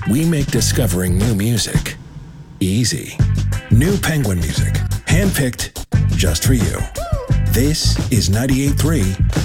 we make discovering new music easy. New Penguin music, handpicked just for you. This is 98.3